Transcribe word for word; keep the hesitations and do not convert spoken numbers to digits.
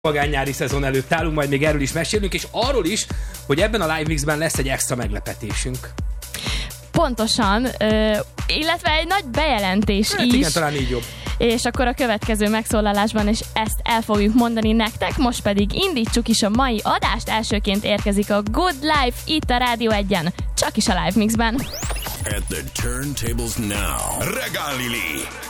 magánnyári szezon előtt állunk, majd még erről is mesélünk, és arról is, hogy ebben a Live Mixben lesz egy extra meglepetésünk. Pontosan, ö, illetve egy nagy bejelentés hát is. Igen, talán így jobb. És akkor a következő megszólalásban is ezt el fogjuk mondani nektek, most pedig indítsuk is a mai adást. Elsőként érkezik a Good Life itt a Rádió egyen, csak is a Live Mixben. At the turntables now, Reggeli.